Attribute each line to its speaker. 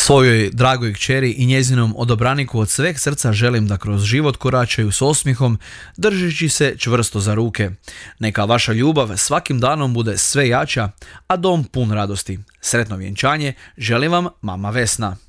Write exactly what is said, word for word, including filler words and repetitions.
Speaker 1: Svojoj dragoj kćeri i njezinom odobraniku od sveg srca želim da kroz život koračaju s osmihom, držeći se čvrsto za ruke. Neka vaša ljubav svakim danom bude sve jača, a dom pun radosti. Sretno vjenčanje želim vam mama Vesna.